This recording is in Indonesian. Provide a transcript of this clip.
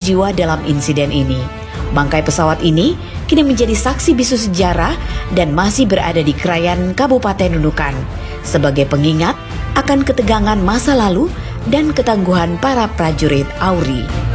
jiwa dalam insiden ini. Bangkai pesawat ini kini menjadi saksi bisu sejarah dan masih berada di Krayan, Kabupaten Nunukan, sebagai pengingat akan ketegangan masa lalu dan ketangguhan para prajurit AURI.